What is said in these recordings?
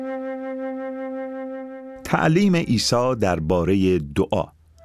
تعلیم عیسی درباره دعا.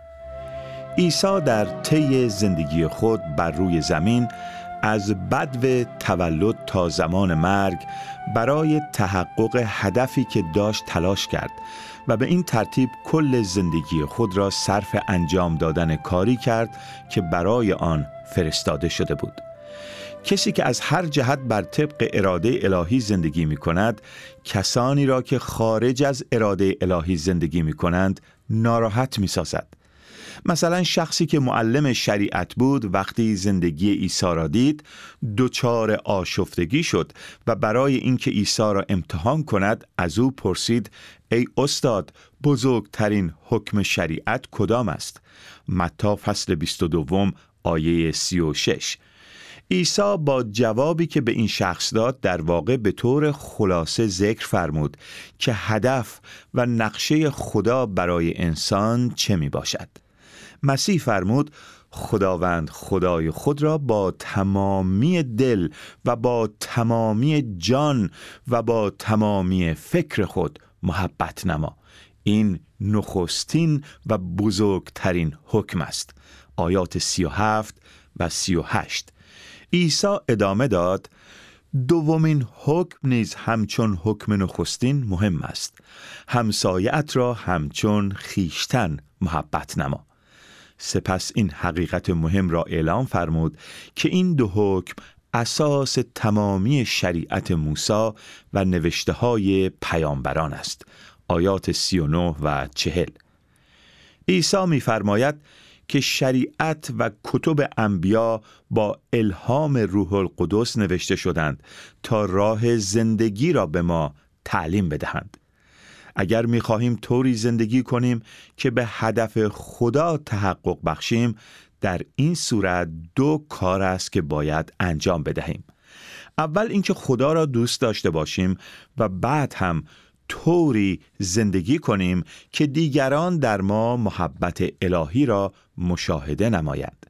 عیسی در طی زندگی خود بر روی زمین از بدو تولد تا زمان مرگ برای تحقق هدفی که داشت تلاش کرد و به این ترتیب کل زندگی خود را صرف انجام دادن کاری کرد که برای آن فرستاده شده بود. کسی که از هر جهت بر طبق اراده الهی زندگی می کند، کسانی را که خارج از اراده الهی زندگی می کنند ناراحت می سازد. مثلا شخصی که معلم شریعت بود وقتی زندگی عیسی را دید دچار آشفتگی شد و برای اینکه عیسی را امتحان کند از او پرسید: ای استاد، بزرگترین حکم شریعت کدام است؟ متی فصل 22 آیه 36. عیسی با جوابی که به این شخص داد در واقع به طور خلاصه ذکر فرمود که هدف و نقشه خدا برای انسان چه می باشد. مسیح فرمود: خداوند خدای خود را با تمامی دل و با تمامی جان و با تمامی فکر خود محبت نما. این نخستین و بزرگترین حکم است. آیات 37 و 38. عیسی ادامه داد: دومین حکم نیز همچون حکم نخستین مهم است. همسایه‌ات را همچون خویشتن محبت نما. سپس این حقیقت مهم را اعلام فرمود که این دو حکم اساس تمامی شریعت موسی و نوشته‌های پیامبران است. آیات 39 و 40. عیسی می‌فرماید که شریعت و کتب انبیا با الهام روح القدس نوشته شدند تا راه زندگی را به ما تعلیم بدهند. اگر می‌خواهیم طوری زندگی کنیم که به هدف خدا تحقق بخشیم، در این صورت دو کار است که باید انجام بدهیم. اول اینکه خدا را دوست داشته باشیم و بعد هم طوری زندگی کنیم که دیگران در ما محبت الهی را مشاهده نماید.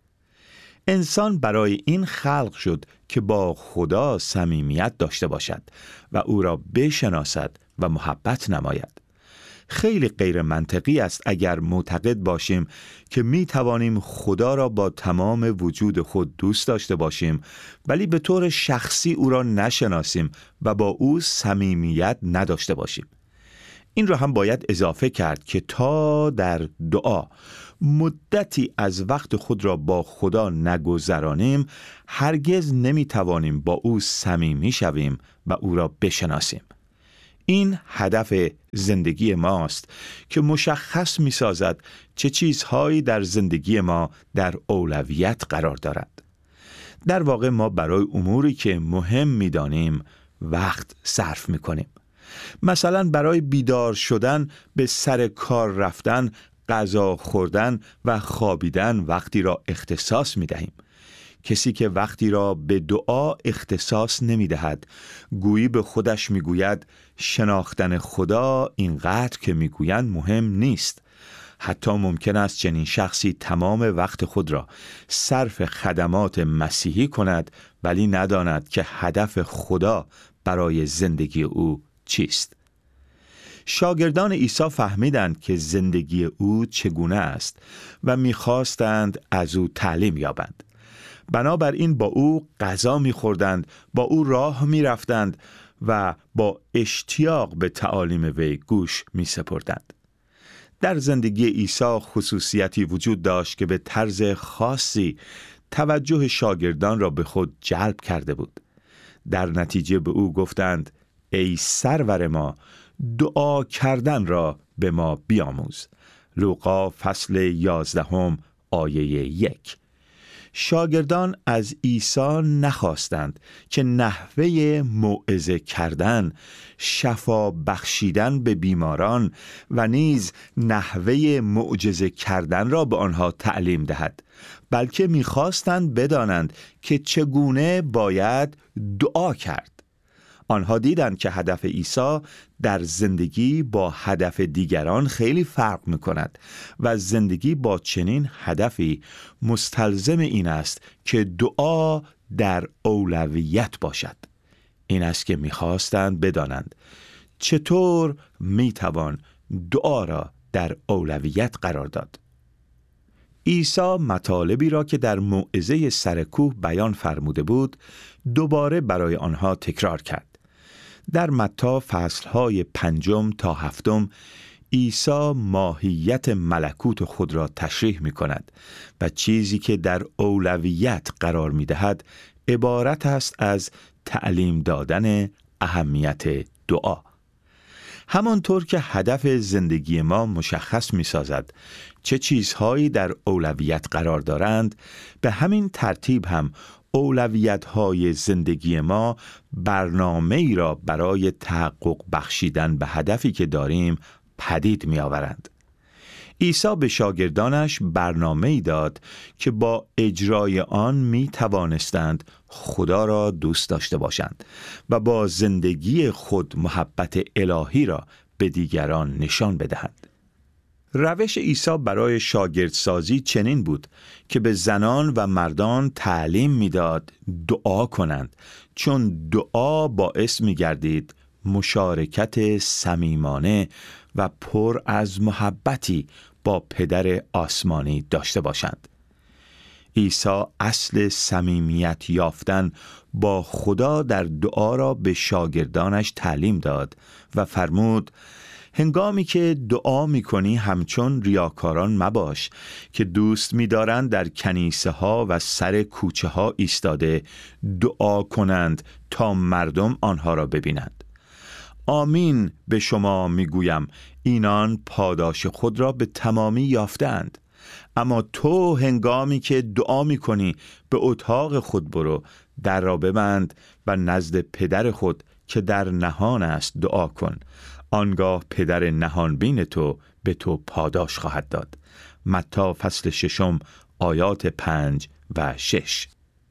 انسان برای این خلق شد که با خدا صمیمیت داشته باشد و او را بشناسد و محبت نماید. خیلی غیر منطقی است اگر معتقد باشیم که می توانیم خدا را با تمام وجود خود دوست داشته باشیم ولی به طور شخصی او را نشناسیم و با او صمیمیت نداشته باشیم. این را هم باید اضافه کرد که تا در دعا مدتی از وقت خود را با خدا نگذرانیم، هرگز نمی توانیم با او صمیمی شویم و او را بشناسیم. این هدف زندگی ماست که مشخص می سازد چه چیزهایی در زندگی ما در اولویت قرار دارد. در واقع ما برای اموری که مهم می دانیم وقت صرف می کنیم. مثلا برای بیدار شدن، به سر کار رفتن، غذا خوردن و خوابیدن وقتی را اختصاص می دهیم. کسی که وقتی را به دعا اختصاص نمی دهد، گویی به خودش می گوید شناختن خدا اینقدر که می گویند مهم نیست. حتی ممکن است چنین شخصی تمام وقت خود را صرف خدمات مسیحی کند ولی نداند که هدف خدا برای زندگی او چیست. شاگردان عیسی فهمیدند که زندگی او چگونه است و می‌خواستند از او تعلیم یابند. بنابراین با او غذا می‌خوردند، با او راه می‌رفتند و با اشتیاق به تعالیم وی گوش می‌سپردند. در زندگی عیسی خصوصیتی وجود داشت که به طرز خاصی توجه شاگردان را به خود جلب کرده بود. در نتیجه به او گفتند: ای سرور ما، دعا کردن را به ما بیاموز. لوقا فصل 11 آیه 1. شاگردان از عیسی نخواستند که نحوه موعظه کردن، شفا بخشیدن به بیماران و نیز نحوه معجزه کردن را به آنها تعلیم دهد، بلکه می‌خواستند بدانند که چگونه باید دعا کرد. آنها دیدند که هدف عیسی در زندگی با هدف دیگران خیلی فرق می‌کند و زندگی با چنین هدفی مستلزم این است که دعا در اولویت باشد. این است که می‌خواستند بدانند چطور میتوان دعا را در اولویت قرار داد؟ عیسی مطالبی را که در موعظه سر کوه بیان فرموده بود دوباره برای آنها تکرار کرد. در متی فصلهای 5 تا 7 عیسی ماهیت ملکوت خود را تشریح می کند و چیزی که در اولویت قرار می دهد عبارت است از تعلیم دادن اهمیت دعا. همانطور که هدف زندگی ما مشخص می سازد چه چیزهایی در اولویت قرار دارند، به همین ترتیب هم اولویت‌های زندگی ما برنامه‌ای را برای تحقق بخشیدن به هدفی که داریم پدید می‌آورند. عیسی به شاگردانش برنامه‌ای داد که با اجرای آن می‌توانستند خدا را دوست داشته باشند و با زندگی خود محبت الهی را به دیگران نشان بدهند. روش عیسی برای شاگردسازی چنین بود که به زنان و مردان تعلیم می‌داد دعا کنند، چون دعا باعث می‌گردید مشارکت صمیمانه و پر از محبتی با پدر آسمانی داشته باشند. عیسی اصل صمیمیت یافتن با خدا در دعا را به شاگردانش تعلیم داد و فرمود: هنگامی که دعا می‌کنی همچون ریاکاران مباش که دوست می‌دارند در کنیسه ها و سر کوچه ها ایستاده دعا کنند تا مردم آنها را ببینند. آمین به شما میگویم اینان پاداش خود را به تمامی یافتند. اما تو هنگامی که دعا می‌کنی به اتاق خود برو، در را ببند و نزد پدر خود که در نهان است دعا کن. آنگاه پدر نهان بین تو به تو پاداش خواهد داد. متی فصل 6 آیات 5 و 6.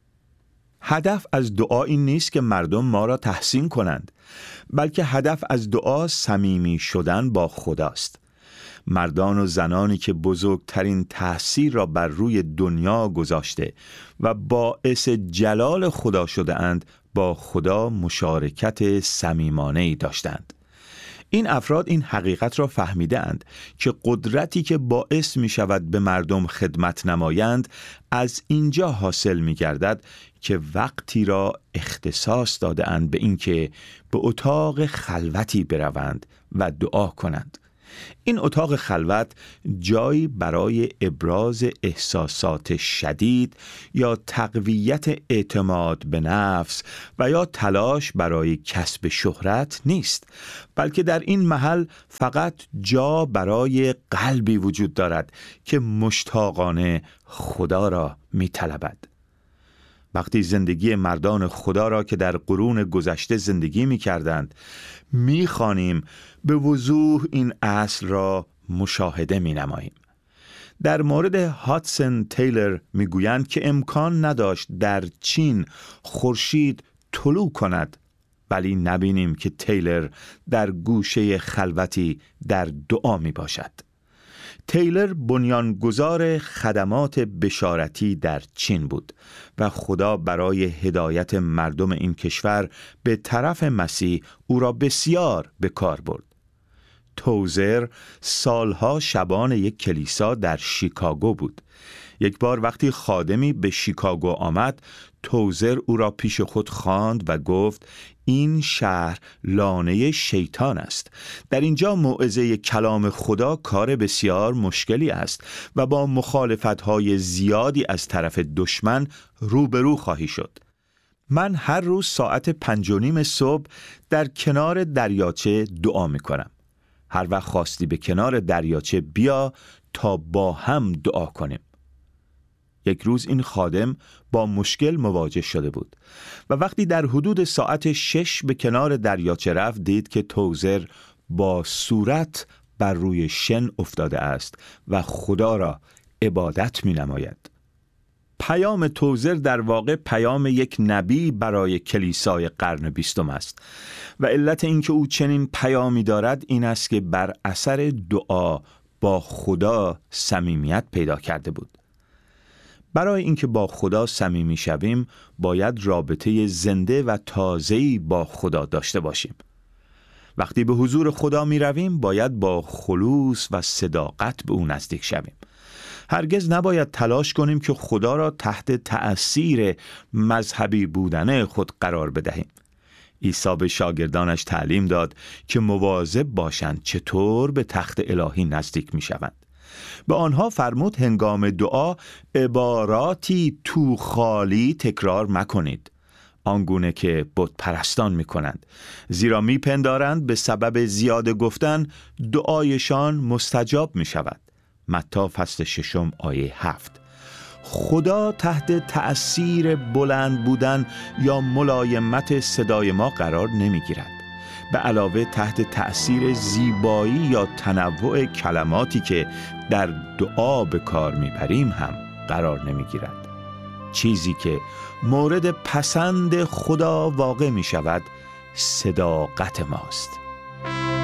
هدف از دعا این نیست که مردم ما را تحسین کنند، بلکه هدف از دعا صمیمی شدن با خداست. مردان و زنانی که بزرگترین تأثیر را بر روی دنیا گذاشته و باعث جلال خدا شده اند با خدا مشارکت صمیمانه‌ای داشتند. این افراد این حقیقت را فهمیده اند که قدرتی که باعث می شود به مردم خدمت نمایند از اینجا حاصل می گردد که وقتی را اختصاص داده اند به اینکه به اتاق خلوتی بروند و دعا کنند. این اتاق خلوت جایی برای ابراز احساسات شدید یا تقویت اعتماد به نفس و یا تلاش برای کسب شهرت نیست، بلکه در این محل فقط جا برای قلبی وجود دارد که مشتاقانه خدا را می‌طلبد. وقتی زندگی مردان خدا را که در قرون گذشته زندگی می کردند می خوانیم، به وضوح این اصل را مشاهده می نماییم. در مورد هادسون تیلر می گویند که امکان نداشت در چین خورشید طلوع کند، ولی نبینیم که تیلر در گوشه خلوتی در دعا می باشد. تیلر بنیانگذار خدمات بشارتی در چین بود و خدا برای هدایت مردم این کشور به طرف مسیح او را بسیار به کار برد. توزر سالها شبان یک کلیسا در شیکاگو بود. یک بار وقتی خادمی به شیکاگو آمد، توزر او را پیش خود خواند و گفت: این شهر لانه شیطان است. در اینجا موعظه کلام خدا کار بسیار مشکلی است و با مخالفت‌های زیادی از طرف دشمن روبرو خواهی شد. من هر روز ساعت 5:30 صبح در کنار دریاچه دعا می‌کنم. هر وقت خواستی به کنار دریاچه بیا تا با هم دعا کنیم. یک روز این خادم با مشکل مواجه شده بود و وقتی در حدود ساعت 6 به کنار دریاچه رفت، دید که توزر با صورت بر روی شن افتاده است و خدا را عبادت می نماید. پیام توزر در واقع پیام یک نبی برای کلیسای قرن 20 است و علت اینکه او چنین پیامی دارد این است که بر اثر دعا با خدا صمیمیت پیدا کرده بود. برای اینکه با خدا صمیمی شویم باید رابطه زنده و تازه‌ای با خدا داشته باشیم. وقتی به حضور خدا می رویم باید با خلوص و صداقت به او نزدیک شویم. هرگز نباید تلاش کنیم که خدا را تحت تأثیر مذهبی بودن خود قرار بدهیم. عیسی به شاگردانش تعلیم داد که مواظب باشند چطور به تخت الهی نزدیک می شوند. به آنها فرمود هنگام دعا عباراتی تو خالی تکرار مکنید، آنگونه که بت پرستان می کنند، زیرا می پندارند به سبب زیاده گفتن دعایشان مستجاب می شود. متی فصل 6 آیه 7. خدا تحت تأثیر بلند بودن یا ملایمت صدای ما قرار نمی گیرد. به علاوه تحت تأثیر زیبایی یا تنوع کلماتی که در دعا به کار میبریم هم قرار نمیگیرد. چیزی که مورد پسند خدا واقع می شود صداقت ماست.